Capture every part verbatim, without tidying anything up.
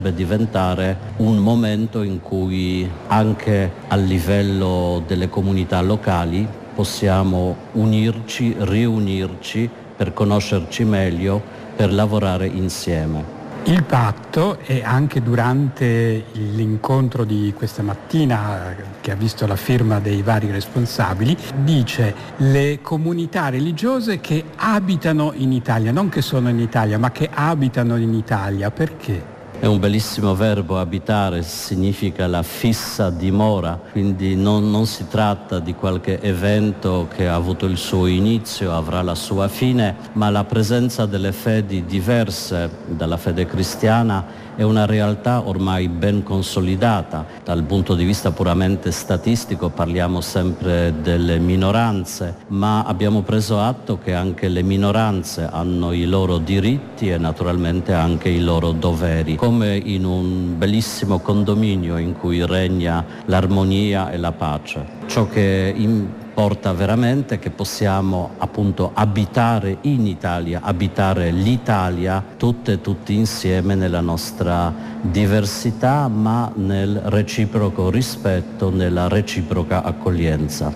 diventare un momento in cui anche a livello delle comunità locali possiamo unirci, riunirci per conoscerci meglio, per lavorare insieme. Il patto, e anche durante l'incontro di questa mattina che ha visto la firma dei vari responsabili, dice le comunità religiose che abitano in Italia, non che sono in Italia, ma che abitano in Italia. Perché? È un bellissimo verbo, abitare, significa la fissa dimora, quindi non, non si tratta di qualche evento che ha avuto il suo inizio, avrà la sua fine, ma la presenza delle fedi diverse dalla fede cristiana è una realtà ormai ben consolidata. Dal punto di vista puramente statistico parliamo sempre delle minoranze, ma abbiamo preso atto che anche le minoranze hanno i loro diritti e naturalmente anche i loro doveri, come in un bellissimo condominio in cui regna l'armonia e la pace. Ciò che importa veramente è che possiamo appunto abitare in Italia, abitare l'Italia tutte e tutti insieme nella nostra diversità, ma nel reciproco rispetto, nella reciproca accoglienza.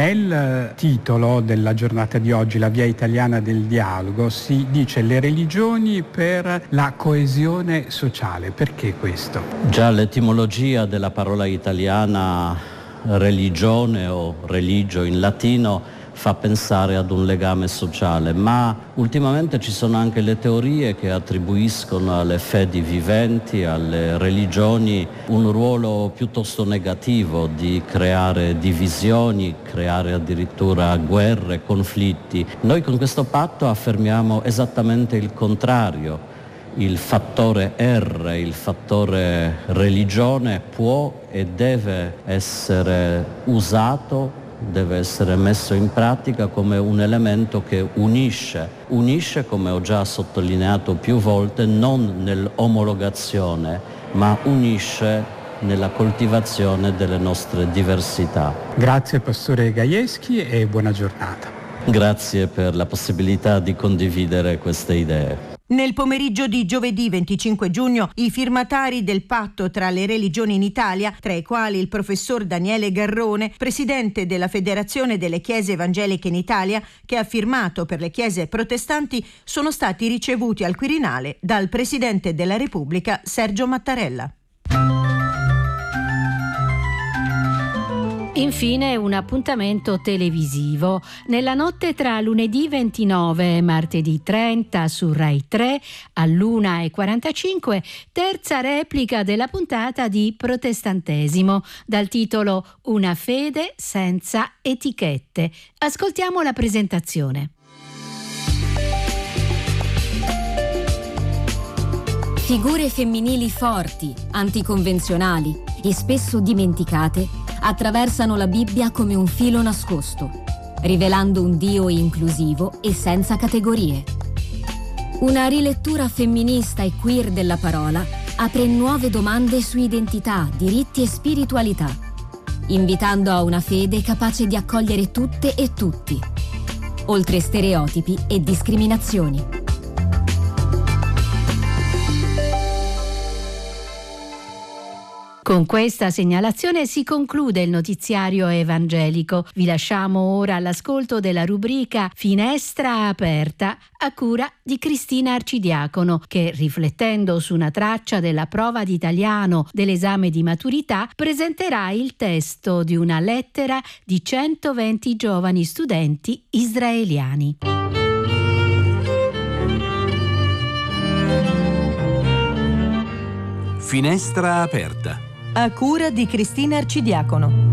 Nel titolo della giornata di oggi, La via italiana del dialogo, si dice le religioni per la coesione sociale. Perché questo? Già l'etimologia della parola italiana religione o religio in latino fa pensare ad un legame sociale, ma ultimamente ci sono anche le teorie che attribuiscono alle fedi viventi, alle religioni, un ruolo piuttosto negativo di creare divisioni, creare addirittura guerre, conflitti. Noi con questo patto affermiamo esattamente il contrario. Il fattore R, il fattore religione può e deve essere usato, deve essere messo in pratica come un elemento che unisce, unisce come ho già sottolineato più volte, non nell'omologazione, ma unisce nella coltivazione delle nostre diversità. Grazie Pastore Gajewski e buona giornata. Grazie per la possibilità di condividere queste idee. Nel pomeriggio di giovedì venticinque giugno i firmatari del patto tra le religioni in Italia, tra i quali il professor Daniele Garrone, presidente della Federazione delle Chiese Evangeliche in Italia, che ha firmato per le chiese protestanti, sono stati ricevuti al Quirinale dal presidente della Repubblica Sergio Mattarella. Infine un appuntamento televisivo. Nella notte tra lunedì ventinove e martedì trenta su Rai tre all'una e quarantacinque, terza replica della puntata di Protestantesimo dal titolo Una fede senza etichette. Ascoltiamo la presentazione. Figure femminili forti, anticonvenzionali e spesso dimenticate attraversano la Bibbia come un filo nascosto, rivelando un Dio inclusivo e senza categorie. Una rilettura femminista e queer della parola apre nuove domande su identità, diritti e spiritualità, invitando a una fede capace di accogliere tutte e tutti, oltre stereotipi e discriminazioni. Con questa segnalazione si conclude il notiziario evangelico. Vi lasciamo ora all'ascolto della rubrica Finestra aperta a cura di Cristina Arcidiacono, che, riflettendo su una traccia della prova di italiano dell'esame di maturità, presenterà il testo di una lettera di centoventi giovani studenti israeliani. Finestra aperta a cura di Cristina Arcidiacono.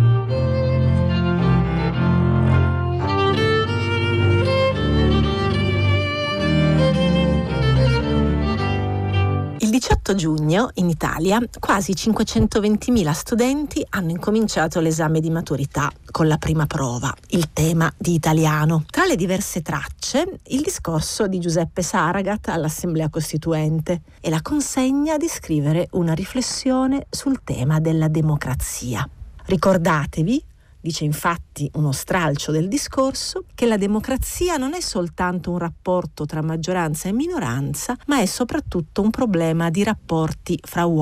Il diciotto giugno in Italia quasi cinquecentoventimila studenti hanno incominciato l'esame di maturità con la prima prova, il tema di italiano. Tra le diverse tracce, il discorso di Giuseppe Saragat all'Assemblea Costituente e la consegna di scrivere una riflessione sul tema della democrazia. Ricordatevi, dice infatti uno stralcio del discorso, che la democrazia non è soltanto un rapporto tra maggioranza e minoranza, ma è soprattutto un problema di rapporti fra uomini